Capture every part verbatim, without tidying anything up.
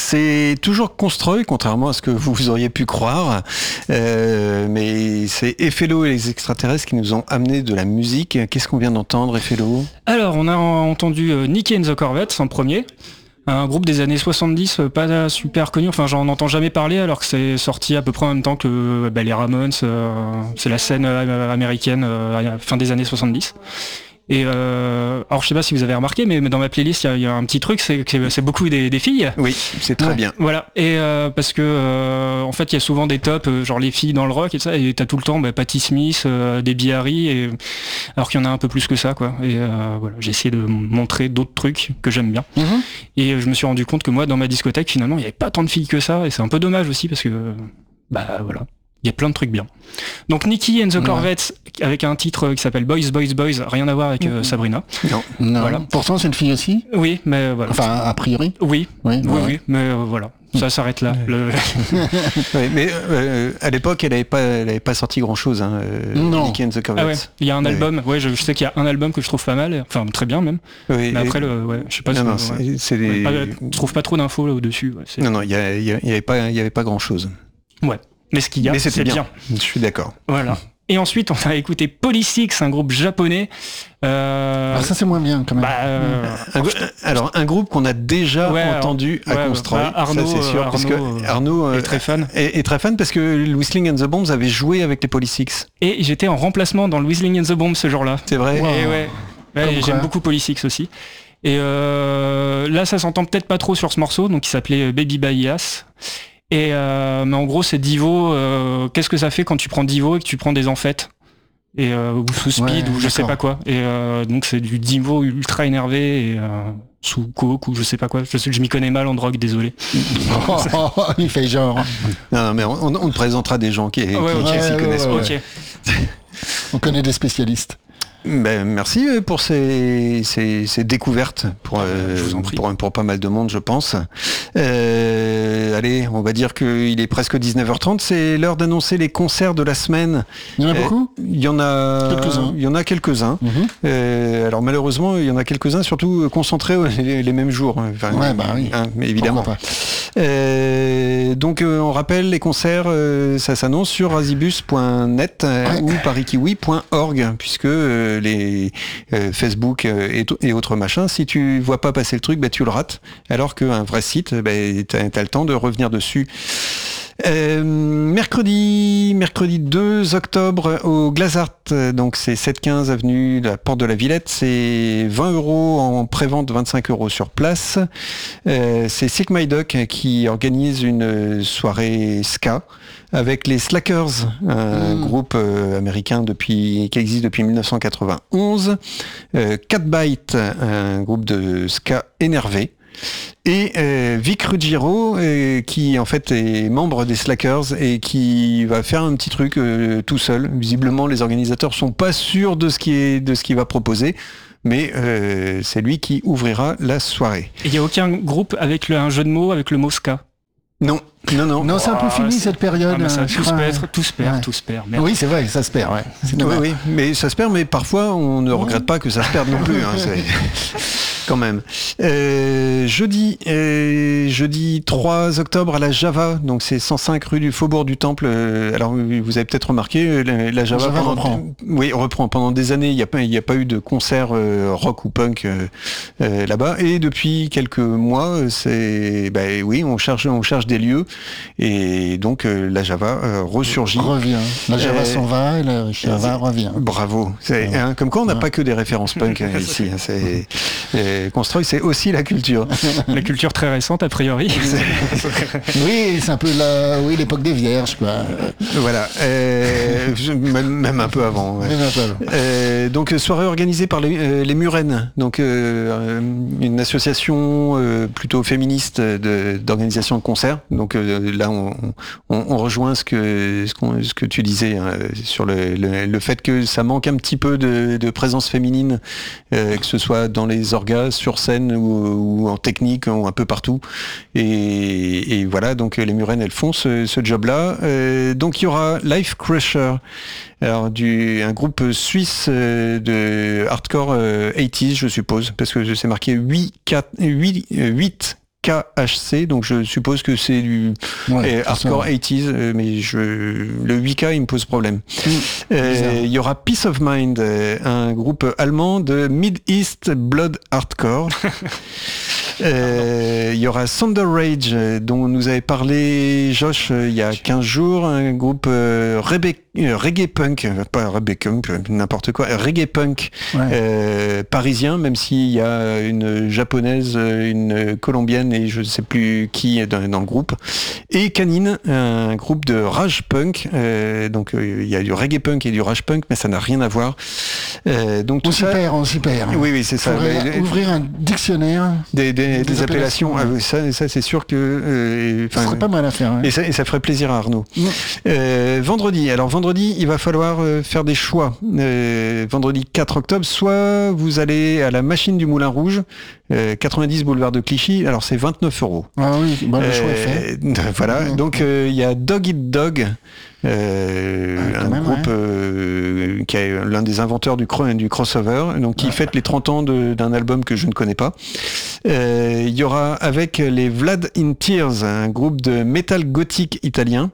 c'est toujours Construy, contrairement à ce que vous auriez pu croire. Euh, mais c'est Effello et les extraterrestres qui nous ont amené de la musique. Qu'est-ce qu'on vient d'entendre, Effello ? Alors, on a entendu euh, Nicky and the Corvettes en premier. Un groupe des années soixante-dix, pas super connu, enfin j'en entends jamais parler alors que c'est sorti à peu près en même temps que bah, les Ramones, euh, c'est la scène euh, américaine euh, fin des années soixante-dix. Et euh, alors je sais pas si vous avez remarqué, mais dans ma playlist il y, y a un petit truc, c'est que c'est beaucoup des, des filles. Oui, c'est très ouais. bien. Voilà. Et euh, parce que euh, en fait il y a souvent des tops, euh, genre les filles dans le rock et ça, et t'as tout le temps bah, Patti Smith, euh, Debbie Harry, et alors qu'il y en a un peu plus que ça, quoi. Et euh, voilà, j'ai essayé de montrer d'autres trucs que j'aime bien. Mm-hmm. Et je me suis rendu compte que moi dans ma discothèque finalement il y avait pas tant de filles que ça, et c'est un peu dommage aussi parce que bah voilà. Il y a plein de trucs bien. Donc Nicky and the Corvettes ouais. avec un titre qui s'appelle Boys, Boys, Boys, rien à voir avec euh, Sabrina. Non, non. Voilà. Pourtant c'est une fille aussi. Oui, mais voilà. Enfin a priori. Oui, oui, oui, ouais. oui mais euh, voilà. Ça s'arrête là. Le... oui, mais euh, à l'époque, elle n'avait pas, elle avait pas sorti grand-chose. Hein, non. Nicky and the Corvettes. Ah ouais. Il y a un album. Oui. Ouais, je, je sais qu'il y a un album que je trouve pas mal. Enfin, très bien même. Oui, mais après, et... le, ouais, je sais pas. Non, si non, ouais. c'est, c'est des... ouais, je trouve pas trop d'infos là au-dessus. Ouais, non, non, il y, y, y avait pas, il y avait pas grand-chose. Ouais. Mais ce qu'il y a, mais c'était c'est bien. bien. Je suis d'accord. Voilà. Et ensuite, on a écouté Polysix, un groupe japonais. Euh... Ah, ça, c'est moins bien, quand même. Bah, euh... un, alors, un groupe qu'on a déjà ouais, entendu alors, à ouais, Construy. Bah, Arnaud, ça, c'est sûr, Arnaud, parce que Arnaud euh, est très fan. Est, est très fan parce que le Whistling and the Bombs avait joué avec les Polysix. Et j'étais en remplacement dans le Whistling and the Bombs ce jour-là. C'est vrai. Wow. Et ouais. ouais et j'aime beaucoup Polysix aussi. Et euh, là, ça s'entend peut-être pas trop sur ce morceau, donc il s'appelait Baby Bias. Et euh, mais en gros, c'est Divo. Euh, qu'est-ce que ça fait quand tu prends Divo et que tu prends des amphètes et euh, ou sous speed ouais, ou je d'accord. sais pas quoi. Et euh, donc c'est du Divo ultra énervé et euh, sous coke ou je sais pas quoi. Je sais que je m'y connais mal en drogue, désolé. oh, oh, oh, il fait genre. Non, non mais on, on te présentera des gens qui, qui, ouais, qui ouais, s'y ouais, connaissent. Ouais, ouais. Okay. On connaît des spécialistes. Ben, merci pour ces, ces, ces découvertes pour, euh, je vous en prie. pour, pour pas mal de monde, je pense. Euh, allez, on va dire qu'il est presque dix-neuf heures trente. C'est l'heure d'annoncer les concerts de la semaine. Il y en a euh, beaucoup ? Il y en a quelques-uns. Il y en a quelques-uns. Mm-hmm. Euh, alors malheureusement, il y en a quelques-uns, surtout concentrés les, les mêmes jours. Enfin, ouais, bah oui. Hein, évidemment. Euh, donc euh, on rappelle les concerts, euh, ça s'annonce sur razibus point net euh, ouais. ou parikiwi point org, puisque euh, les euh, Facebook euh, et, et autres machins, si tu vois pas passer le truc, bah, tu le rates, alors qu'un vrai site, bah, t'as, t'as le temps de revenir dessus. Euh, mercredi, mercredi deux octobre au Glazart, donc c'est sept quinze avenue de la Porte de la Villette, c'est vingt euros en prévente, vingt-cinq euros sur place. Euh, c'est Silk My Duck qui organise une soirée ska avec les Slackers, un mmh. groupe euh, américain depuis, qui existe depuis dix-neuf cent quatre-vingt-onze, euh, Catbite, un groupe de ska énervé, et euh, Vic Ruggiero euh, qui en fait est membre des Slackers et qui va faire un petit truc euh, tout seul. Visiblement les organisateurs sont pas sûrs de ce qui est de ce qu'il va proposer, mais euh, c'est lui qui ouvrira la soirée. Et il n'y a aucun groupe avec le, un jeu de mots avec le mot ska? Non, non, non. Non, c'est un peu oh, fini c'est... cette période. Ah, ça, euh, tout, se perd, tout se perd, ouais. tout se perd. Merde. Oui, c'est vrai, ça se perd. Ouais. C'est oui, oui, mais ça se perd, mais parfois on ne regrette pas que ça se perde non plus. Hein, c'est... quand même. Euh, jeudi, euh, jeudi trois octobre à la Java, donc c'est cent cinq rue du Faubourg du Temple. Euh, alors vous avez peut-être remarqué, la, la Java, Java pendant, reprend. Oui, reprend. Pendant des années, il n'y a pas, il n'y a pas eu de concert euh, rock ou punk euh, euh, là-bas, et depuis quelques mois, c'est, bah, oui, on cherche, on cherche des lieux, et donc euh, la Java euh, ressurgit. Revient. La Java euh, s'en va, et la Java revient. Bravo. C'est, ouais. hein, comme quoi, on n'a ouais. pas que des références punk hein, ici. Hein, c'est euh, Construy, c'est aussi la culture. La culture très récente, a priori. Oui, c'est un peu la, oui, l'époque des Vierges, quoi. Voilà, euh, même, même un peu avant. Ouais. Même un peu avant. Euh, donc soirée organisée par les, euh, les Murennes, donc euh, une association euh, plutôt féministe de, d'organisation de concerts. Donc euh, là, on, on, on rejoint ce que ce, qu'on, ce que tu disais hein, sur le, le, le fait que ça manque un petit peu de, de présence féminine, euh, que ce soit dans les orgas, sur scène ou, ou en technique ou un peu partout. Et, et voilà, donc les Murennes, elles font ce, ce job-là. Euh, donc il y aura Life Crusher, alors du un groupe suisse euh, de hardcore euh, quatre-vingt-dix, je suppose, parce que c'est marqué huit K H C, donc je suppose que c'est du Ouais, euh, hardcore ça, ouais. quatre-vingt-dix, euh, mais je, le huit K il me pose problème. Mmh, Euh, Il y aura Peace of Mind, euh, un groupe allemand de Mid-East Blood Hardcore. Euh, Il y aura Thunder Rage, euh, dont nous avait parlé Josh euh, il y a quinze jours, un groupe euh, reggae, euh, reggae punk, euh, pas reggae punk, n'importe quoi, reggae punk Ouais. euh, parisien, même s'il y a une japonaise, une colombienne et je ne sais plus qui est dans, dans le groupe. Et Canine, un groupe de rage punk, euh, donc euh, il y a du reggae punk et du rage punk, mais ça n'a rien à voir. Euh, donc On tout s'y ça, perd, on s'y perd. oui, oui, c'est ça. Faudrait Mais- ouvrir un dictionnaire. des, des, des, Des appellations, appellations, ah oui, ça, ça c'est sûr que euh, Ce enfin, serait pas mal à faire. Hein. et ça, et ça ferait plaisir à Arnaud. Mm. Euh, vendredi, alors vendredi, il va falloir euh, faire des choix. Euh, vendredi quatre octobre, soit vous allez à la machine du Moulin Rouge, euh, quatre-vingt-dix boulevard de Clichy, alors c'est vingt-neuf euros. Ah oui, bah, le choix est fait. Euh, voilà, Mm. donc euh, il y a Dog Eat Dog, euh, Ah, quand un même, groupe ouais. euh, qui est l'un des inventeurs du, cro- du crossover, donc qui Ouais. fête les trente ans de- d'un album que je ne connais pas. Euh, Il y aura avec les Vlad in Tears, un groupe de metal gothique italien,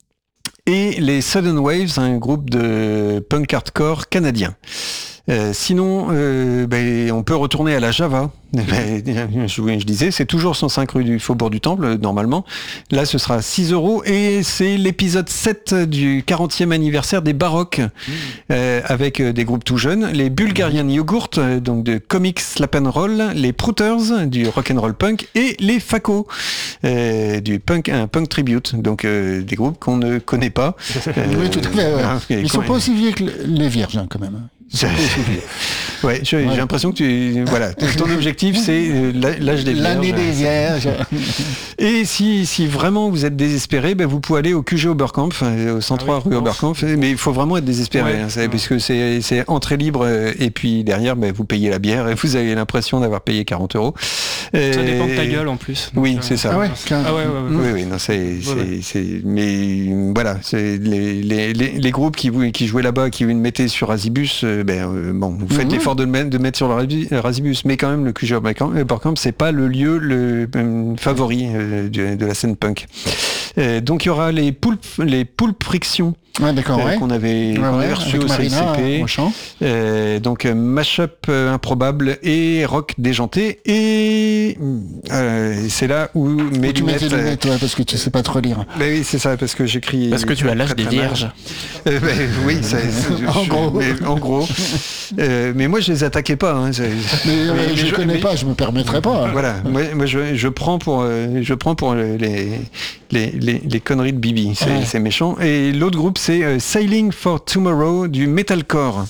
et les Sudden Waves, un groupe de punk hardcore canadien. Euh, sinon, euh, ben, on peut retourner à la Java. Ben, je, je disais, c'est toujours cent cinq rue du Faubourg du Temple, normalement. Là, ce sera six euros et c'est l'épisode sept du quarantième anniversaire des Baroques, euh, avec euh, des groupes tout jeunes, les Bulgarian Yogurt, euh, donc de Comics Slap and Roll, les Prouters, du rock'n'roll punk, et les Faco, euh, du punk, un punk tribute, donc euh, des groupes qu'on ne connaît pas. Euh, Oui, tout à fait. Ouais. hein, et Ils sont quand- pas aussi vieux que les Vierges, hein, quand même. Ils sont pas aussi vieux. Ouais, j'ai j'ai Ouais. l'impression que tu, voilà, ton objectif c'est euh, l'a- l'âge des L'année vierges. des Vierges. Et si, si vraiment vous êtes désespéré, ben vous pouvez aller au Q G Oberkampf, euh, au cent trois Ah oui, rue bon. Oberkampf, mais il faut vraiment être désespéré, Ouais. hein, c'est- parce que c'est c'est entrée libre euh, et puis derrière ben, vous payez la bière et vous avez l'impression d'avoir payé quarante euros. Ça Euh, dépend de ta gueule en plus. Oui, Donc, c'est euh, ça. Ah ouais, qu'un- Ah ouais, ouais, ouais. Oui, oui, non, c'est, c'est, ouais. c'est- mais voilà, c'est les, les, les, les groupes qui, vou- qui jouaient là-bas, qui le mettaient sur Razibus, euh, ben, euh, bon, vous faites Mhm. l'effort de le mettre, de mettre sur le Razi- Razibus, mais quand même, le Q G Oberkampf, c'est pas le lieu le euh, favori euh, de, de la scène punk. Euh, donc, il y aura les Pulp, les Pulp Friction, Ouais, d'accord, euh, ouais. qu'on avait, Ouais, qu'on ouais, avait reçu avec au Marina, C I C P. au chant. Euh, donc euh, mashup euh, improbable et rock déjanté, et euh, c'est là où mes Et tu mets tes lunettes, euh, lunettes, ouais, parce que tu sais pas trop lire. ben oui, c'est ça, parce que j'écris. Parce que tu as l'âge très, des très mal. vierges. Euh, ben oui, ça, c'est- En je- gros. Mais, en gros. Euh, mais moi, je les attaquais pas. Hein, c'est- Mais, euh, mais je je- connais mais- pas, je me permettrai pas. Voilà, moi, moi je, je prends pour, euh, je prends pour les, les, les, les conneries de Bibi, c'est Ouais. c'est méchant. Et l'autre groupe, c'est euh, Sailing for Tomorrow du metalcore.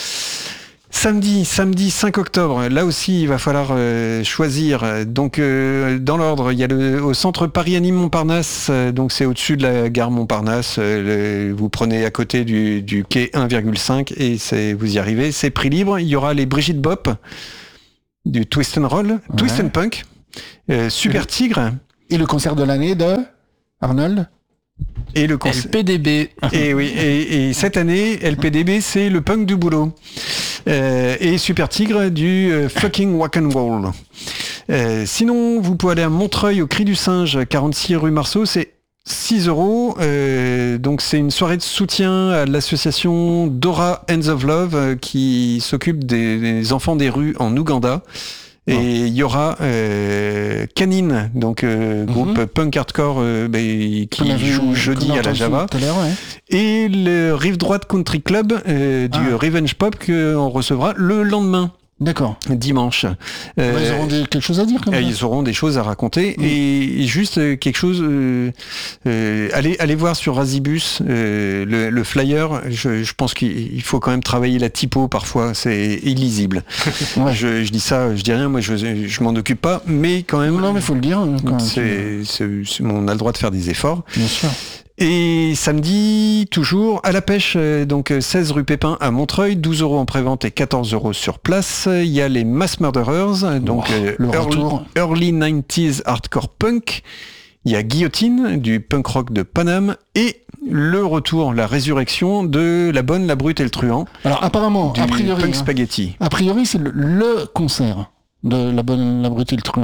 Samedi, samedi cinq octobre, là aussi il va falloir euh, choisir. Donc euh, dans l'ordre, il y a le, au centre Paris-Anime Montparnasse, euh, donc c'est au-dessus de la gare Montparnasse. euh, le- vous prenez à côté du, du quai un virgule cinq et c'est, vous y arrivez. C'est prix libre. Il y aura les Brigitte Bop, du Twist and Roll, Twist and Punk, euh, Super Tigre Et le concert de l'année de Arnold et le concert. L P D B. Et oui, et, et cette année, L P D B, c'est le punk du boulot. Euh, et Super Tigre du euh, fucking rock and roll. Euh, sinon, vous pouvez aller à Montreuil au Cri du Singe, quarante-six rue Marceau, c'est six euros. Euh, donc c'est une soirée de soutien à l'association Dora Hands of Love euh, qui s'occupe des, des enfants des rues en Ouganda. Et il y aura euh, Canine, donc euh, groupe Mhm. punk hardcore euh, ben, qu'on qui a vu- joue jeudi qu'on a à la entendu Java. tout à l'heure, ouais. Et le Rive Droite Country Club euh, du Ah. Revenge Pop qu'on recevra le lendemain, D'accord. dimanche. Euh, Ils auront des- quelque chose à dire quand et même. ils auront des choses à raconter Mm. et juste euh, quelque chose. Euh, euh, allez, allez voir sur Razibus euh, le, le flyer. Je, je pense qu'il il faut quand même travailler la typo parfois. C'est illisible. Ouais. je, je dis ça, je dis rien. Moi, je, je m'en occupe pas, mais quand même. Non, mais faut le dire. hein, quand même. c'est, c'est- c'est- on a le droit de faire des efforts. Bien sûr. Et samedi, toujours à la pêche, euh, donc euh, seize rue Pépin à Montreuil, douze euros en prévente et quatorze euros sur place. Il y a les Mass Murderers, donc Oh, euh, le early, retour. early nineties hardcore punk. Il y a Guillotine, du punk rock de Paname, et le retour, la résurrection de La Bonne, la Brute et le Truand, Alors apparemment, du a priori, punk hein, spaghetti. a priori, c'est le, le concert de la bonne, la brute et le truand.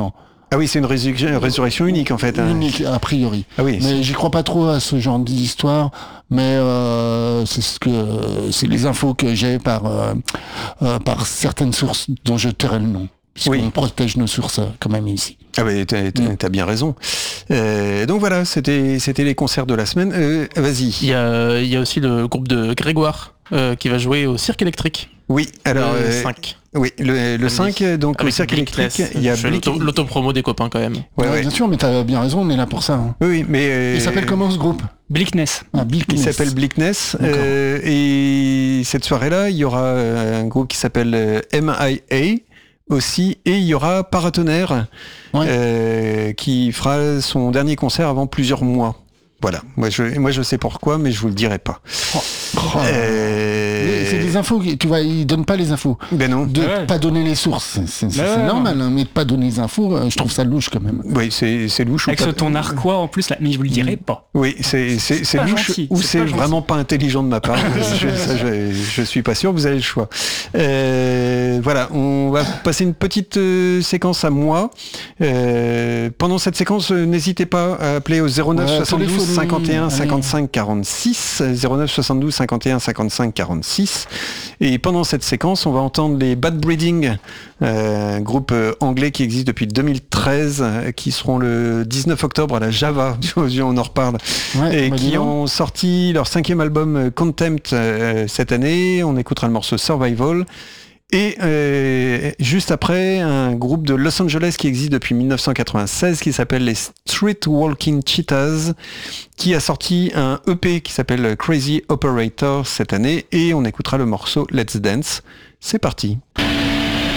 Ah oui, c'est une résur- résurrection unique en fait. Hein. Unique, a priori. Ah oui. Mais j'y crois pas trop à ce genre d'histoire. Mais euh, c'est ce que c'est les infos que j'ai par euh, euh, par certaines sources dont je tairai le nom. Puisqu'on Oui. protège nos sources quand même ici. Ah oui, t'as, t'as, t'as bien raison. Euh, donc voilà, c'était c'était les concerts de la semaine. Euh, vas-y. Il y a, il y a aussi le groupe de Grégoire euh, qui va jouer au Cirque électrique. Oui, alors le euh, cinq. Oui, le, le cinq, donc Avec le cirque électrique, Bleakness. il y a Je fais Bleak- l'auto- l'autopromo des copains quand même. Ouais, Ouais, ouais. bien sûr, mais t'as bien raison, on est là pour ça. Hein. Oui, oui, mais euh, Il s'appelle comment ce groupe? Bleakness. Ah, Bill Il Kness. s'appelle Bleakness. D'accord. Euh, et cette soirée-là, il y aura euh, un groupe qui s'appelle euh, M I A aussi, et il y aura Paratonnerre Ouais. euh, qui fera son dernier concert avant plusieurs mois. Voilà. Moi, je, moi, je sais pourquoi, mais je vous le dirai pas. Oh, oh. Euh, Mais C'est des infos, qui- tu vois, ils donnent pas les infos. Ben non. De Ouais. pas donner les sources, c'est, c'est- Ouais, c'est ouais, normal, hein, mais de pas donner les infos, euh, je trouve ça louche quand même. Oui, c'est, c'est louche. ou Avec pas- ce ton narquois en plus là, mais je vous le dirai pas. Oui, c'est, c'est, c'est pas louche gentil, ou c'est c'est pas gentil. vraiment pas intelligent de ma part. je, ça, je, je suis pas sûr, vous avez le choix. Euh, voilà, on va passer une petite euh, séquence à moi. Euh, pendant cette séquence, euh, n'hésitez pas à appeler au zéro neuf Ouais, soixante-douze téléphonie, cinquante et un allez. cinquante-cinq quarante-six, zéro neuf soixante-douze cinquante et un cinquante-cinq quarante-six. Et pendant cette séquence, on va entendre les Bad Breeding, euh, un groupe euh, anglais qui existe depuis deux mille treize, euh, qui seront le dix-neuf octobre à la Java, on en reparle, Ouais, et bah, dis qui donc. ont sorti leur cinquième album euh, Contempt euh, cette année. On écoutera le morceau Survival. Et euh, juste après, un groupe de Los Angeles qui existe depuis mille neuf cent quatre-vingt-seize qui s'appelle les Street Walking Cheetahs, qui a sorti un E P qui s'appelle Crazy Operator cette année, et on écoutera le morceau Let's Dance. C'est parti.